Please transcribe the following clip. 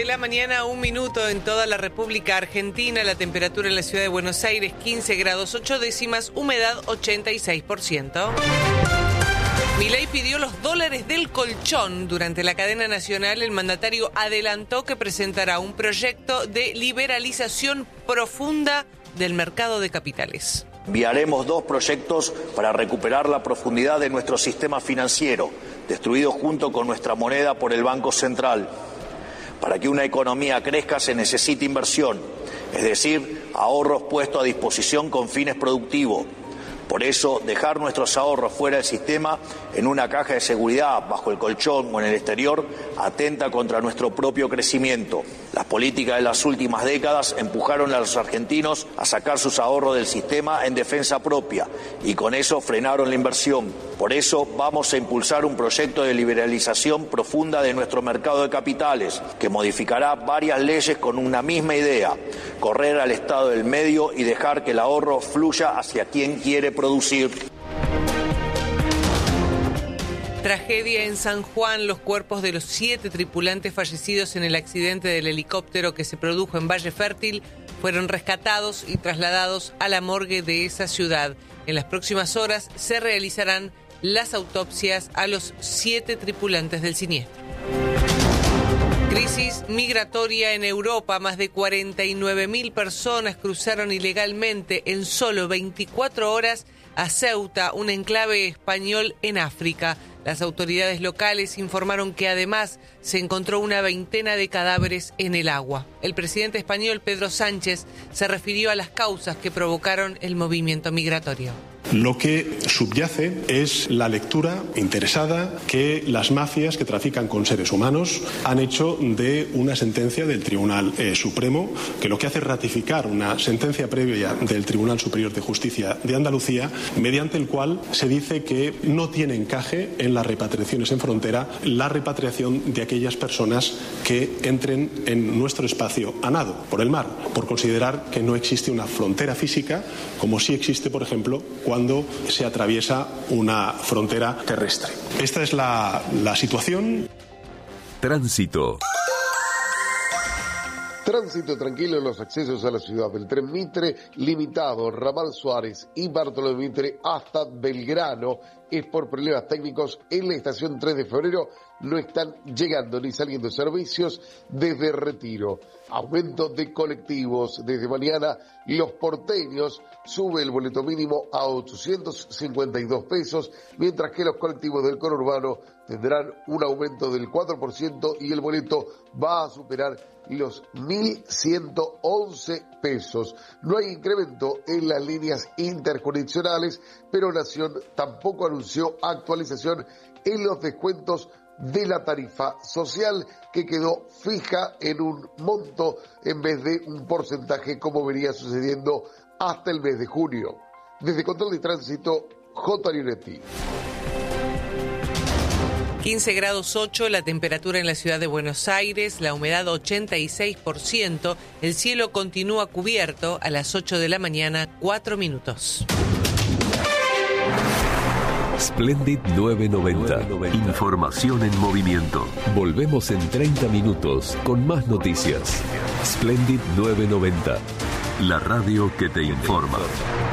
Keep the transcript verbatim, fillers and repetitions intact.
de la mañana, un minuto en toda la República Argentina. La temperatura en la ciudad de Buenos Aires, quince grados ocho décimas, humedad ochenta y seis por ciento. Milei pidió los dólares del colchón. Durante la cadena nacional, el mandatario adelantó que presentará un proyecto de liberalización profunda del mercado de capitales. Enviaremos dos proyectos para recuperar la profundidad de nuestro sistema financiero, destruido junto con nuestra moneda por el Banco Central. Para que una economía crezca se necesita inversión, es decir, ahorros puestos a disposición con fines productivos. Por eso, dejar nuestros ahorros fuera del sistema, en una caja de seguridad, bajo el colchón o en el exterior, atenta contra nuestro propio crecimiento. Las políticas de las últimas décadas empujaron a los argentinos a sacar sus ahorros del sistema en defensa propia y con eso frenaron la inversión. Por eso vamos a impulsar un proyecto de liberalización profunda de nuestro mercado de capitales, que modificará varias leyes con una misma idea: correr al Estado del medio y dejar que el ahorro fluya hacia quien quiere producir. Tragedia en San Juan. Los cuerpos de los siete tripulantes fallecidos en el accidente del helicóptero que se produjo en Valle Fértil fueron rescatados y trasladados a la morgue de esa ciudad. En las próximas horas se realizarán las autopsias a los siete tripulantes del siniestro. Crisis migratoria en Europa. Más de cuarenta y nueve mil personas cruzaron ilegalmente en solo veinticuatro horas a Ceuta, un enclave español en África. Las autoridades locales informaron que además se encontró una veintena de cadáveres en el agua. El presidente español Pedro Sánchez se refirió a las causas que provocaron el movimiento migratorio. Lo que subyace es la lectura interesada que las mafias que trafican con seres humanos han hecho de una sentencia del Tribunal eh, Supremo, que lo que hace es ratificar una sentencia previa del Tribunal Superior de Justicia de Andalucía, mediante el cual se dice que no tiene encaje en las repatriaciones en frontera la repatriación de aquellas personas que entren en nuestro espacio a nado por el mar, por considerar que no existe una frontera física, como sí existe, por ejemplo, cuando se atraviesa una frontera terrestre. Esta es la, la situación. Tránsito. Tránsito tranquilo en los accesos a la ciudad. El tren Mitre limitado, Ramal Suárez y Bartolomé Mitre hasta Belgrano. Es por problemas técnicos en la estación tres de febrero. No están llegando ni saliendo servicios desde Retiro. Aumento de colectivos. Desde mañana los porteños sube el boleto mínimo a ochocientos cincuenta y dos pesos, mientras que los colectivos del conurbano tendrán un aumento del cuatro por ciento y el boleto va a superar los mil ciento once pesos. No hay incremento en las líneas interconexionales, pero Nación tampoco anunció actualización en los descuentos de la tarifa social, que quedó fija en un monto en vez de un porcentaje como venía sucediendo hasta el mes de junio. Desde Control de Tránsito, J. Lionetti. quince grados ocho, la temperatura en la ciudad de Buenos Aires, la humedad ochenta y seis por ciento, el cielo continúa cubierto. A las ocho de la mañana, cuatro minutos. Splendid novecientos noventa. Información en movimiento. Volvemos en treinta minutos con más noticias. Splendid novecientos noventa. La radio que te informa.